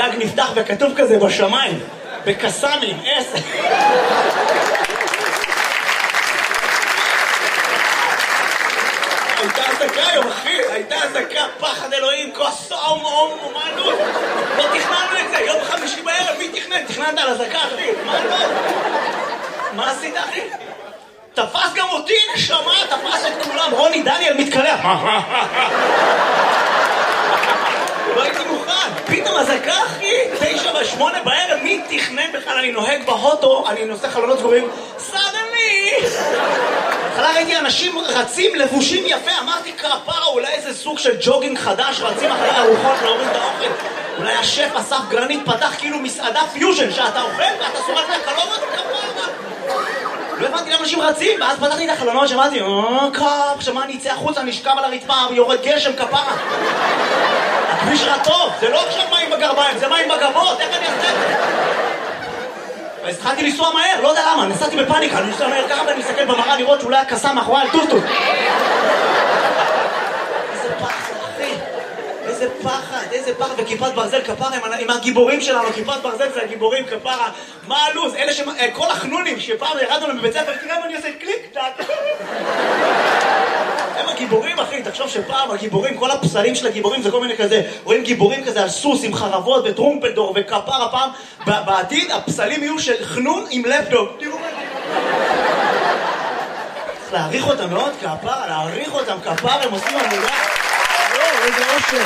הגג נפתח וכתוב כזה בשמיים, בקסמים, 10. הייתה עסקה היום, אחי, הייתה עסקה, פחד אלוהים, כוס אומנות. לא תכננו את זה, יום חמישי בערב, מי תכנן? תכננת על עסקה, אחי, מה עשית, אחי? תפס גם אותי, נשמה, תפס את כולם, רוני דניאל מתקלח. לא הייתי מוכן, פתאום עסקה, אחי, 9 ו8 בערב, מי תכנן בכלל? אני נוהג בהוטו, אני נושא חלונות סגורים, סדני! התחלה ראיתי אנשים רצים לבושים יפה, אמרתי כפרה, אולי איזה סוג של ג'וגינג חדש, רצים אחרי ארוחות להוריד את האוכל. אולי השף אסף גרנית פתח כאילו מסעדה פיוז'ן, שאתה אוכל ואתה שורק את הקלוריות כפרה. לא הבנתי למה אנשים רצים, ואז פתחתי את החלונות, שמעתי, קאפ, שמה אני אצא החוצה, נשכב על הרצפה, יורד גשם כפרה. הכביש רע טוב, זה לא עכשיו מים בגרביים, זה מים בגבות, איך אני אעשה את זה? אז התחלתי לנסוע מהר, לא יודע למה, נסעתי בפאניקה, אני נוסע מהר ככה ואני מסתכל במראה לראות שאולי הקסם מאחורי על טוסטוס. איזה פחד, אחי, איזה פחד, וכיפת ברזל כפרה עם הגיבורים שלנו, כיפת ברזל זה הגיבורים כפרה, מה הלו"ז? אלה כל החנונים שפעם ירדנו להם בבית ספר, תראה מה אני עושה, קליק, טאק. הם הגיבורים, אחי, תחשוב שפעם הגיבורים, כל הפסלים של הגיבורים זה כל מיני כזה, רואים גיבורים כזה על סוס עם חרבות וטרומפלדור וכפרה, פעם בעתיד הפסלים יהיו של חנון עם לפטופ. תראו מה זה. צריך להעריך אותם מאוד כפרה, להעריך אותם כפרה, הם עושים עבודה. איזה אושר.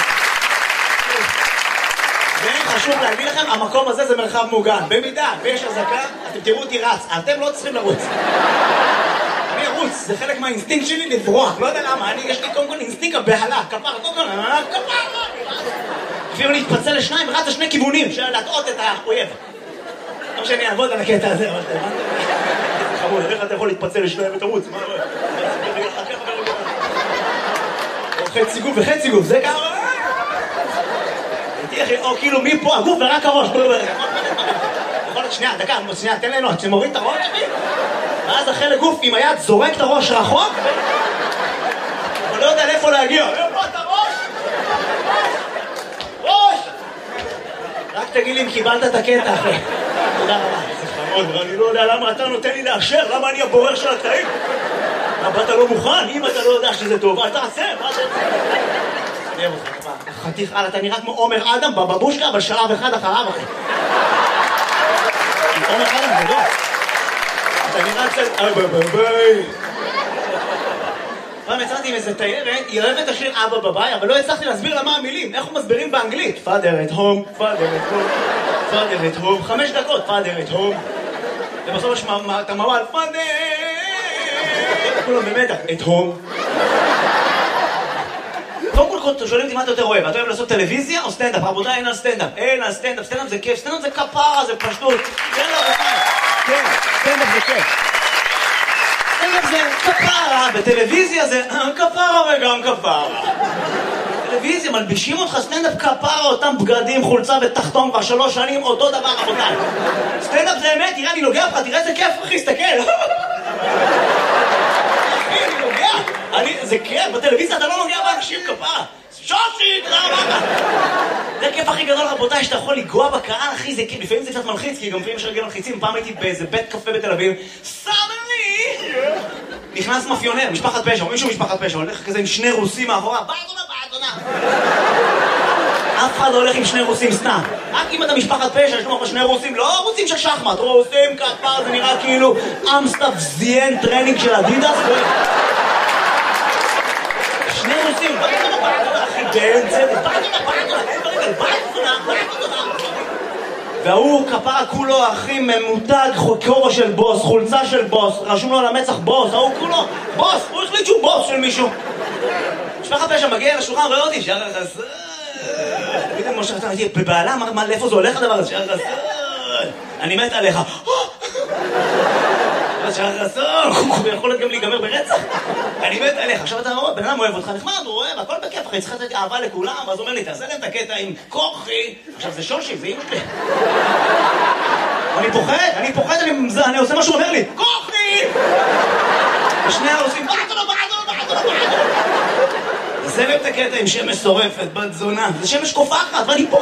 חשוב להגיד לכם, המקום הזה זה מרחב מוגן. במידה ויש אזעקה, אתם תראו אותי רץ, אתם לא צריכים לרוץ. אני ארוץ, זה חלק מהאינסטינקט שלי לברוח, לא יודע למה, יש לי קודם כל אינסטינקט הבהלה, כפרה, כפרה, אפילו להתפצל לשניים, רץ לשני כיוונים, של להטעות את האויב. לא שאני אעבוד על הקטע הזה, אבל זה חמוד, איך אתה יכול להתפצל לשניים ותרוץ? מה? חצי גוף וחצי גוף, זה גם... או כאילו מפה הגוף ורק הראש. יכול להיות שנייה, דקה, שנייה, תן לנו, שמוריד את הראש שלי ואז החלק גוף עם היד זורק את הראש רחוק אבל לא יודע לאיפה להגיע. איפה את הראש? ראש! רק תגיד לי אם קיבלת את הקטע אחרי. תודה רבה, זה חמוד, אני לא יודע למה אתה נותן לי לאשר, למה אני הבורר של הקטעים? למה אתה לא מוכן? אם אתה לא יודע שזה טוב, אל תעשה, מה זה? נראה אותך, חתיך, אתה נראה כמו עומר אדם בבבושקה, אבל שלב אחד אחריו, אחי. עומר אדם זה לא. אתה נראה קצת... ביי. פעם יצאתי עם איזה תיירת, היא אוהבת את השיר אבא בביי, אבל לא הצלחתי להסביר לה מה המילים, איך הוא מסבירים באנגלית. Father at home, Father at home, Father at home, 5 דקות, Father at home. ובסוף יש את המוואל, Father! כולם במתח, at home. קודם כל שואלים אותי מה אתה יותר אוהב, אתה אוהב לעשות טלוויזיה או סטנדאפ? רבותיי, אין על סטנדאפ, סטנדאפ זה כיף, סטנדאפ זה כפרה, זה פשטות. כן, סטנדאפ זה כיף. סטנדאפ זה כפרה, בטלוויזיה זה כפרה וגם כפרה. טלוויזיה, מלבישים אותך סטנדאפ כפרה, אותם בגדים, חולצה ותחתון כבר 3 שנים, אותו דבר רבותיי. סטנדאפ זה אמת, תראה אני נוגע לך, תראה איזה כיף אחי, סתכל. זה כיף, בטלוויזיה אתה לא נוגע באנשים כפרה. שושי, למה? זה הכיף הכי גדול רבותיי, שאתה יכול לגוע בקהל, אחי, זה כיף, לפעמים זה קצת מלחיץ, כי גם לפעמים יש רגל מלחיצים, פעם הייתי באיזה בית קפה בתל אביב, סדני! נכנס מאפיונר, משפחת פשע, מישהו משפחת פשע, הולך כזה עם 2 רוסים מאחורה, באדונה. אף אחד לא הולך עם 2 רוסים סתם. רק אם אתה משפחת פשע, יש לך 2 רוסים, לא רוסים של שחמט, רוסים כפר, זה נראה כאילו אמסטאפ זיין טרנינג של אדידס. 2 רוסים, אחי, והוא כפרה כולו, אחי, ממותג, כובע של בוס, חולצה של בוס, רשום לו על המצח בוס, ההוא כולו, בוס, הוא החליט שהוא בוס של מישהו. משפחת פשע מגיע לשולחן, רואה אותי, שער החסר. תגידי, משה, אתה הייתי בבעלה, לאיפה זה הולך הדבר הזה? שער החסר. אני מת עליך. שער החסר, הוא יכול להיות גם להיגמר ברצח. אני מת עליך, עכשיו אתה רואה, בן אדם אוהב אותך, נחמד, הוא אוהב, הכל בכיף, אחי, צריך לתת אהבה לכולם, ואז הוא אומר לי, תעשה להם את הקטע עם כוחי. עכשיו זה שושי, זה אמא שלי. אני פוחד, אני עושה מה שהוא אומר לי, כוחי! ושני הרוסים, בעדו. זה להם את הקטע עם שמש שורפת, בת זונה, זה שמש קופחת, ואני פה